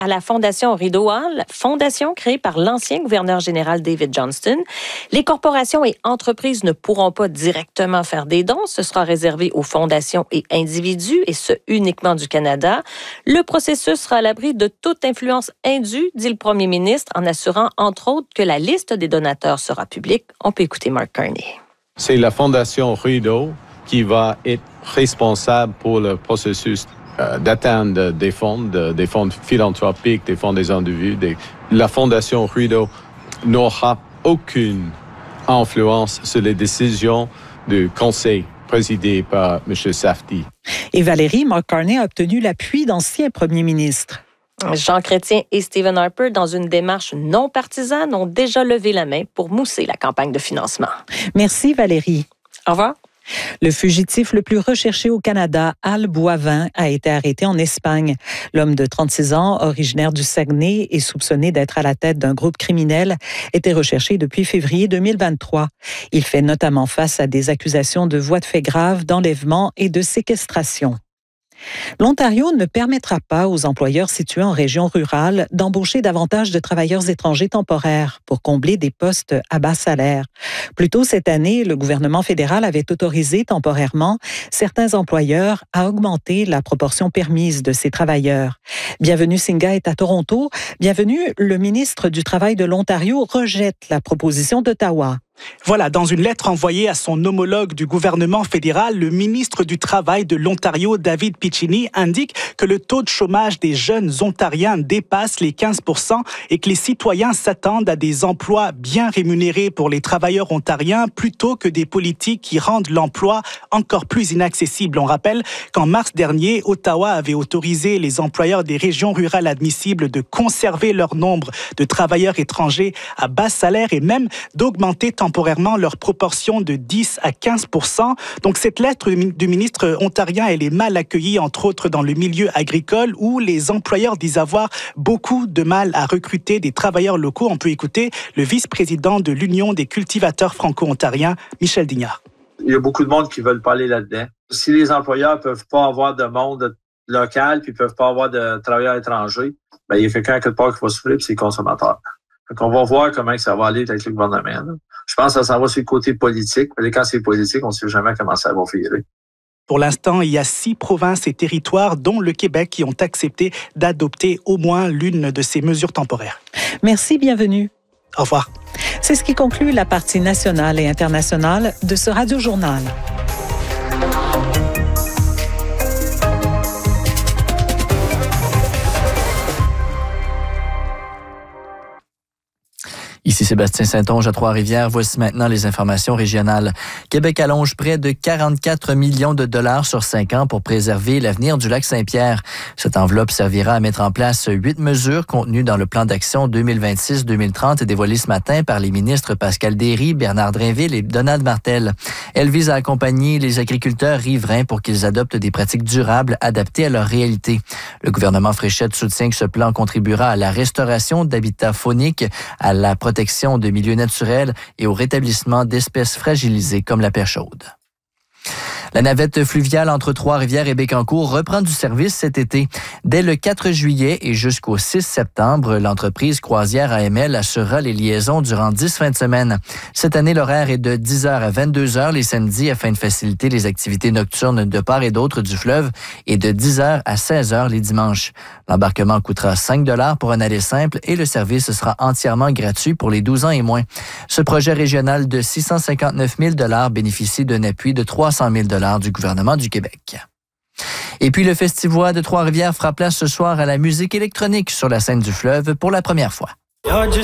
à la Fondation Rideau Hall, fondation créée par l'ancien gouverneur général David Johnston. Les corporations et entreprises ne pourront pas directement faire des dons. Ce sera réservé aux fondations et individus, et ce uniquement du Canada. Le processus sera à l'abri de toute influence indue, dit le premier ministre, en assurant, entre autres, que la liste des donateurs sera publique. On peut écouter Mark Carney. C'est la Fondation Rideau qui va être responsable pour le processus d'atteindre des fonds philanthropiques, des fonds des individus. La Fondation Rideau n'aura aucune influence sur les décisions du conseil présidé par M. Safdie. Et Valérie, Mark Carney a obtenu l'appui d'anciens premiers ministres. Jean Chrétien et Stephen Harper, dans une démarche non partisane, ont déjà levé la main pour mousser la campagne de financement. Merci Valérie. Au revoir. Le fugitif le plus recherché au Canada, Al Boivin, a été arrêté en Espagne. L'homme de 36 ans, originaire du Saguenay et soupçonné d'être à la tête d'un groupe criminel, était recherché depuis février 2023. Il fait notamment face à des accusations de voies de fait graves, d'enlèvement et de séquestration. L'Ontario ne permettra pas aux employeurs situés en région rurale d'embaucher davantage de travailleurs étrangers temporaires pour combler des postes à bas salaire. Plus tôt cette année, le gouvernement fédéral avait autorisé temporairement certains employeurs à augmenter la proportion permise de ces travailleurs. Bienvenue Singha est à Toronto. Bienvenue, le ministre du Travail de l'Ontario rejette la proposition d'Ottawa. Voilà, dans une lettre envoyée à son homologue du gouvernement fédéral, le ministre du Travail de l'Ontario, David Piccini, indique que le taux de chômage des jeunes Ontariens dépasse les 15% et que les citoyens s'attendent à des emplois bien rémunérés pour les travailleurs ontariens plutôt que des politiques qui rendent l'emploi encore plus inaccessible. On rappelle qu'en mars dernier, Ottawa avait autorisé les employeurs des régions rurales admissibles de conserver leur nombre de travailleurs étrangers à bas salaire et même d'augmenter temporairement leur proportion de 10 à 15%. Donc cette lettre du ministre ontarien, elle est mal accueillie, entre autres dans le milieu agricole, où les employeurs disent avoir beaucoup de mal à recruter des travailleurs locaux. On peut écouter le vice-président de l'Union des cultivateurs franco-ontariens, Michel Dignard. Il y a beaucoup de monde qui veulent parler là-dedans. Si les employeurs peuvent pas avoir de monde local puis peuvent pas avoir de travailleurs étrangers, ben il y a quelqu'un quelque part qui va souffrir, puis c'est les consommateurs. Donc, on va voir comment ça va aller avec le gouvernement. Là. Je pense que ça s'en va sur le côté politique. Mais quand c'est politique, on ne sait jamais comment ça va virer. Pour l'instant, il y a 6 provinces et territoires, dont le Québec, qui ont accepté d'adopter au moins l'une de ces mesures temporaires. Merci, bienvenue. Au revoir. C'est ce qui conclut la partie nationale et internationale de ce Radio-Journal. Ici Sébastien Saint-Onge à Trois-Rivières. Voici maintenant les informations régionales. Québec allonge près de 44 millions de dollars sur 5 ans pour préserver l'avenir du lac Saint-Pierre. Cette enveloppe servira à mettre en place 8 mesures contenues dans le plan d'action 2026-2030 dévoilé ce matin par les ministres Pascal Derry, Bernard Drinville et Donald Martel. Elle vise à accompagner les agriculteurs riverains pour qu'ils adoptent des pratiques durables adaptées à leur réalité. Le gouvernement Fréchette soutient que ce plan contribuera à la restauration d'habitats fauniques, à la protection de milieux naturels et au rétablissement d'espèces fragilisées comme la perche chaude. La navette fluviale entre Trois-Rivières et Bécancour reprend du service cet été. Dès le 4 juillet et jusqu'au 6 septembre, l'entreprise Croisière AML assurera les liaisons durant 10 fins de semaine. Cette année, l'horaire est de 10h à 22h les samedis afin de faciliter les activités nocturnes de part et d'autre du fleuve et de 10h à 16h les dimanches. L'embarquement coûtera 5 $ pour un aller simple et le service sera entièrement gratuit pour les 12 ans et moins. Ce projet régional de 659 000 $ bénéficie d'un appui de 300 000 $ du gouvernement du Québec. Et puis le Festivois de Trois-Rivières fera place ce soir à la musique électronique sur la scène du fleuve pour la première fois.